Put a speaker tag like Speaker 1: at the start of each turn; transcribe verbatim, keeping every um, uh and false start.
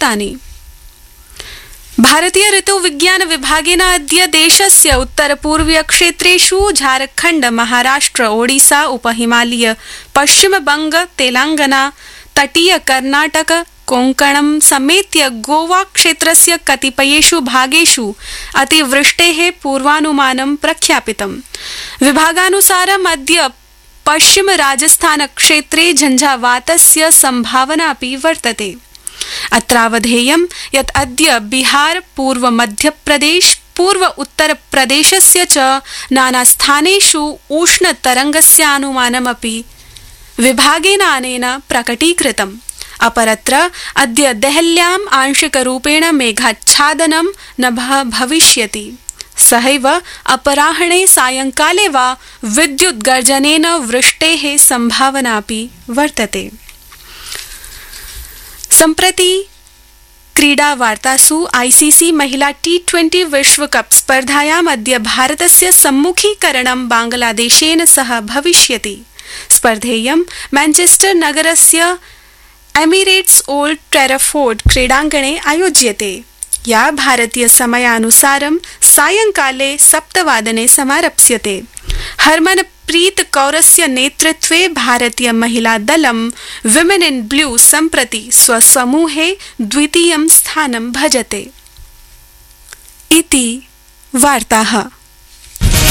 Speaker 1: उक्तानि। भारतीय ऋतुविज्ञान विभागेन अद्य देशस्य उत्तरपूर्वीय क्षेत्रेषु झारखण्ड, महाराष्ट्र, ओडिशा, उपहिमालय, पश्चिमबंग, तेलंगाना, तटीय कर्नाटक, कोंकणं समेत्य गोवा क्षेत्रस्य कतिपयेषु भागेषु अतिवृष्टेः पूर्वानुमानं प्रख्यापितम्। विभागानुसारम् अद्य पश्चिम राजस्थान क्षेत्रे झंझावातस्य संभावना अपि वर्तते। अत्रावधेयं यत् अद्य बिहार, पूर्व मध्यप्रदेश, पूर्व उत्तरप्रदेशस्य च नानास्थानेषु उष्णतरङ्गस्य अनुमानमपि विभागेन अनेन प्रकटीकृतम्। अपरत्र अद्य देहल्याम् आंशिकरूपेण मेघाच्छादनं न भविष्यति। सहैव अपराह्णे सायंकाले वा विद्युद्गर्जनेन वृष्टेः संभावनापि वर्तते। सम्प्रति क्रीडावार्तासु आईसीसी महिला टी ट्वेंटी विश्वकप स्पर्धायाम् अद्य भारतस्य सम्मुखीकरणं बांग्लादेशेन सह भविष्यति। स्पर्धेयं मैनचेस्टर नगरस्य एमिरेट्स ओल्ड ट्रैफोर्ड क्रीडाङ्गणे आयोज्यते, या भारतीय समयानुसारं सायंकाले सप्तवादने समारप्स्यते। हरमनप्रीत कौरस्य नेतृत्वे भारतीय महिला दलं विमेन इन ब्लू सम्प्रति स्वसमूहे द्वितीयं स्थानं भजते। इति वार्ताः।